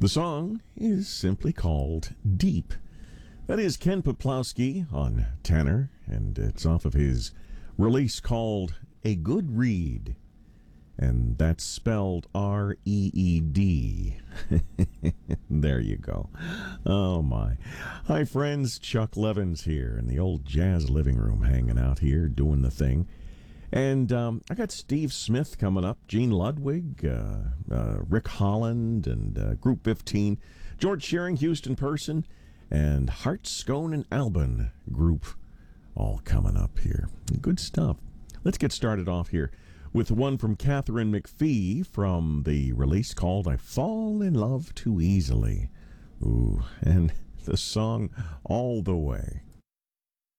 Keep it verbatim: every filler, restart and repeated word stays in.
The song is simply called Deep. That is Ken Peplowski on tenor, and it's off of his release called A Good Reed. And that's spelled R E E D. There you go. Oh, my. Hi, friends. Chuck Levins here in the old jazz living room, hanging out here, doing the thing. And um, I got Steve Smith coming up, Gene Ludwig, uh, uh, Rick Holland, and uh, Group fifteen, George Shearing, Houston Person, and Hart, Scone, and Albin Group, all coming up here. Good stuff. Let's get started off here with one from Catherine McPhee from the release called I Fall in Love Too Easily. Ooh, and the song All the Way.